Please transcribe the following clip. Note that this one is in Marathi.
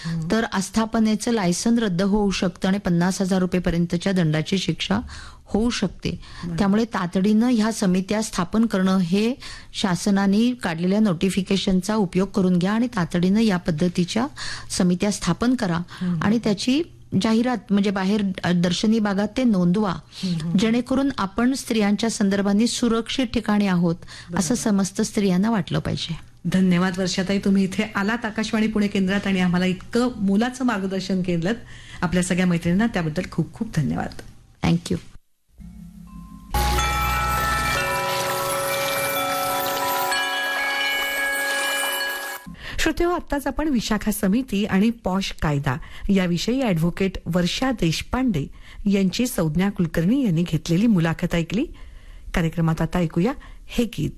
तर आस्थापनेचं लायसन रद्द होऊ शकतं आणि 50,000 रुपयेपर्यंतच्या दंडाची शिक्षा होऊ शकते. त्यामुळे तातडीनं ह्या समित्या स्थापन करणं हे शासनाने काढलेल्या नोटिफिकेशनचा उपयोग करून घ्या आणि तातडीनं या पद्धतीच्या समित्या स्थापन करा आणि त्याची जाहिरात म्हणजे बाहेर दर्शनी भागात ते नोंदवा, जेणेकरून आपण स्त्रियांच्या संदर्भाने सुरक्षित ठिकाणी आहोत असं समस्त स्त्रियांना वाटलं पाहिजे. धन्यवाद वर्षाताई, तुम्ही इथे आलात आकाशवाणी पुणे केंद्रात आणि आम्हाला इतकं मोलाचं मार्गदर्शन केलं. आपल्या सगळ्या मैत्रिणींना त्याबद्दल खूप खूप धन्यवाद. थँक्यू. श्रोतेहो, आत्ताच आपण विशाखा समिती आणि पॉश कायदा याविषयी ॲडव्होकेट वर्षा देशपांडे यांची संज्ञा कुलकर्णी यांनी घेतलेली मुलाखत ऐकली. कार्यक्रमात आता ऐकूया हे गीत.